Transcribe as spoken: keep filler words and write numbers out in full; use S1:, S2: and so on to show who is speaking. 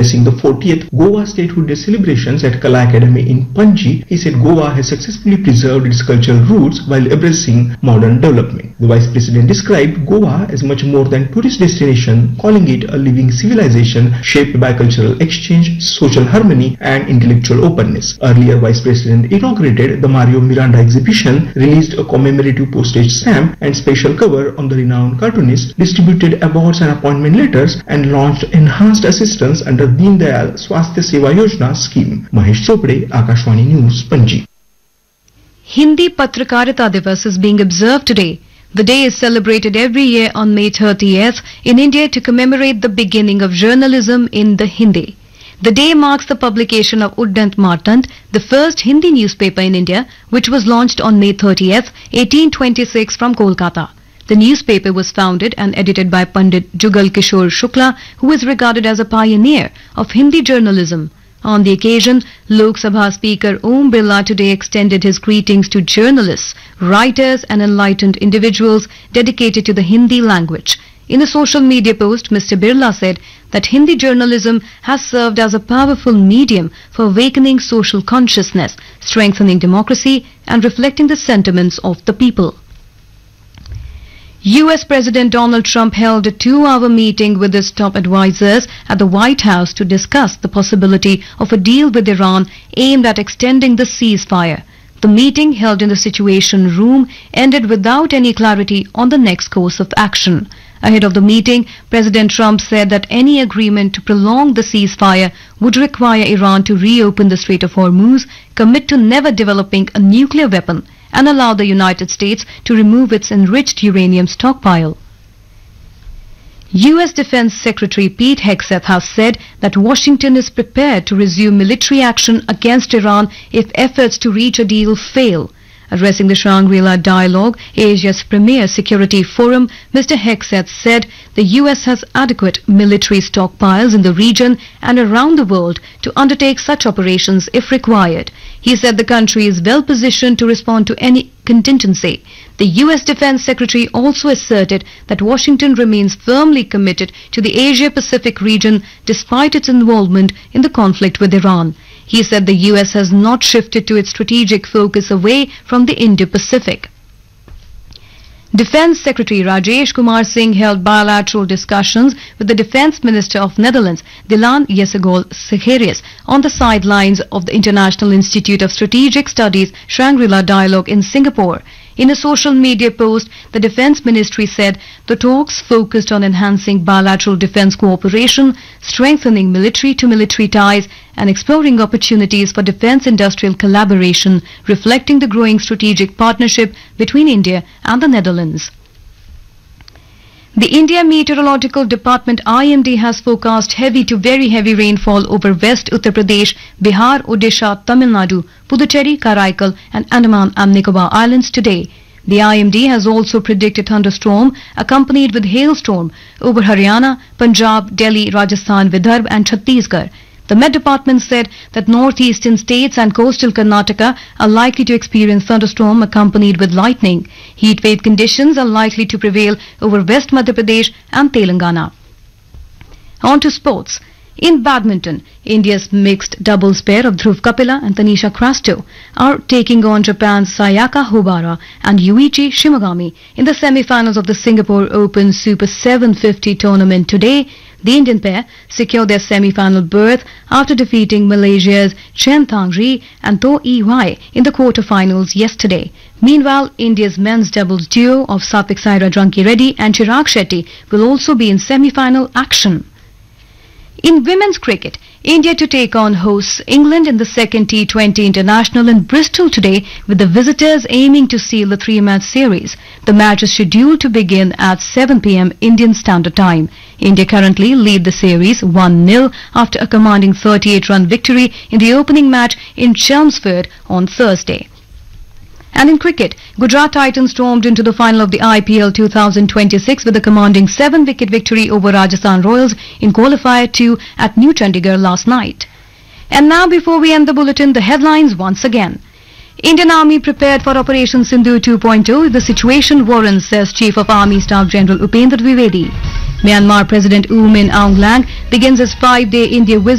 S1: Addressing the fortieth Goa Statehood Day celebrations at Kala Academy in Panji, he said Goa has successfully preserved its cultural roots while embracing modern development. The Vice President described Goa as much more than tourist destination, calling it a living civilization shaped by cultural exchange, social harmony and intellectual openness. Earlier, Vice President inaugurated the Mario Miranda exhibition, released a commemorative postage stamp and special cover on the renowned cartoonist, distributed awards and appointment letters and launched enhanced assistance under Deen Dayal Swasthya Seva Yojana scheme. Mahesh Chopde, Akashvani News, Panji.
S2: Hindi Patrakarita Divas is being observed today. The day is celebrated every year on May thirtieth in India to commemorate the beginning of journalism in the Hindi. The day marks the publication of Uddant Martand, the first Hindi newspaper in India, which was launched on May thirtieth, eighteen twenty-six from Kolkata. The newspaper was founded and edited by Pandit Jugal Kishore Shukla, who is regarded as a pioneer of Hindi journalism. On the occasion, Lok Sabha Speaker Om Birla today extended his greetings to journalists, writers and enlightened individuals dedicated to the Hindi language. In a social media post, Mister Birla said that Hindi journalism has served as a powerful medium for awakening social consciousness, strengthening democracy and reflecting the sentiments of the people. U S President Donald Trump held a two-hour meeting with his top advisors at the White House to discuss the possibility of a deal with Iran aimed at extending the ceasefire. The meeting, held in the Situation Room, ended without any clarity on the next course of action. Ahead of the meeting, President Trump said that any agreement to prolong the ceasefire would require Iran to reopen the Strait of Hormuz, commit to never developing a nuclear weapon, and allow the United States to remove its enriched uranium stockpile. U S Defense Secretary Pete Hegseth has said that Washington is prepared to resume military action against Iran if efforts to reach a deal fail. Addressing the Shangri-La Dialogue, Asia's premier security forum, Mister Hegseth said the U S has adequate military stockpiles in the region and around the world to undertake such operations if required. He said the country is well positioned to respond to any contingency. The U S Defense Secretary also asserted that Washington remains firmly committed to the Asia-Pacific region despite its involvement in the conflict with Iran. He said the U S has not shifted to its strategic focus away from the Indo-Pacific. Defense Secretary Rajesh Kumar Singh held bilateral discussions with the Defense Minister of Netherlands, Dilan Yesegol Segerius, on the sidelines of the International Institute of Strategic Studies Shangri-La Dialogue in Singapore. In a social media post, the Defense Ministry said the talks focused on enhancing bilateral defense cooperation, strengthening military-to-military ties, and exploring opportunities for defense-industrial collaboration, reflecting the growing strategic partnership between India and the Netherlands. The India Meteorological Department I M D has forecast heavy to very heavy rainfall over West Uttar Pradesh, Bihar, Odisha, Tamil Nadu, Puducherry, Karaikal and Andaman and Nicobar Islands today. The I M D has also predicted thunderstorm accompanied with hailstorm over Haryana, Punjab, Delhi, Rajasthan, Vidarbha and Chhattisgarh. The Met Department said that northeastern states and coastal Karnataka are likely to experience thunderstorm accompanied with lightning. Heat wave conditions are likely to prevail over West Madhya Pradesh and Telangana. On to sports. In badminton, India's mixed doubles pair of Dhruv Kapila and Tanisha Crasto are taking on Japan's Sayaka Hobara and Yuichi Shimogami in the semi-finals of the Singapore Open Super seven fifty tournament today. The Indian pair secured their semi-final berth after defeating Malaysia's Chen Thang-ri and To E-wai in the quarter-finals yesterday. Meanwhile, India's men's doubles duo of Satvik Sairaj Ranki Reddy and Chirag Shetty will also be in semi-final action. In women's cricket, India to take on hosts England in the second T twenty International in Bristol today, with the visitors aiming to seal the three-match series. The match is scheduled to begin at seven p m Indian Standard Time. India currently lead the series one nil after a commanding thirty-eight run victory in the opening match in Chelmsford on Thursday. And in cricket, Gujarat Titans stormed into the final of the I P L two thousand twenty-six with a commanding seven wicket victory over Rajasthan Royals in Qualifier two at New Chandigarh last night. And now, before we end the bulletin, the headlines once again. Indian Army prepared for Operation Sindhu two point oh if the situation warrants, says Chief of Army Staff General Upendra Dwivedi. Myanmar President U Min Aung Hlaing begins his five-day India visit